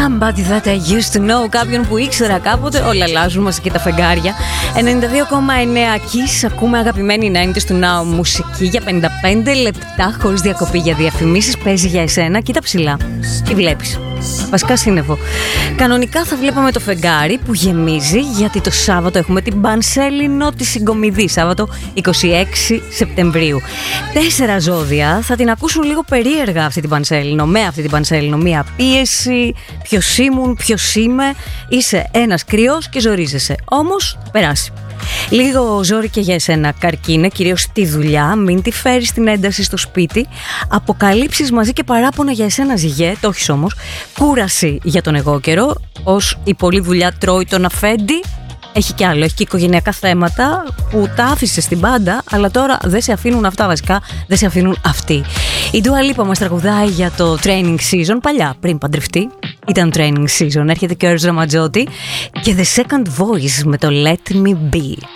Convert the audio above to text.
Somebody that I used to know. Κάποιον που ήξερα κάποτε. Όλα αλλάζουν, μας και τα φεγγάρια. 92,9 Kiss. Ακούμε αγαπημένη 90's του Now μουσική για 55 λεπτά χωρίς διακοπή για διαφημίσεις. Παίζει για εσένα. Κοίτα ψηλά. Τι βλέπεις? Βασικά σύννεφο. Κανονικά θα βλέπαμε το φεγγάρι που γεμίζει, γιατί το Σάββατο έχουμε την Πανσέλινο τη Συγκομιδή. Σάββατο 26 Σεπτεμβρίου. 4 ζώδια θα την ακούσουν λίγο περίεργα αυτή την Πανσέλινο. Με αυτή την Πανσέλινο μία πίεση. Ποιος ήμουν, ποιος είμαι. Είσαι ένας κρυός και ζορίζεσαι. Όμως περάσει. Λίγο ζόρι και για εσένα, Καρκίνε, κυρίως στη δουλειά. Μην τη φέρεις την ένταση στο σπίτι. Αποκαλύψεις μαζί και παράπονα για εσένα, Ζυγέ. Το έχεις όμως. Κούραση για τον εγώ καιρό. Ως η πολλή δουλειά τρώει τον αφέντη. Έχει κι άλλο, έχει και οικογενειακά θέματα που τα άφησε στην πάντα, αλλά τώρα δεν σε αφήνουν αυτά, βασικά δεν σε αφήνουν αυτοί. Η Dua Lipa μας τραγουδάει για το training season, παλιά, πριν παντρευτεί. Ήταν training season, έρχεται και ο Erzra Majoti και The Second Voice με το Let Me Be.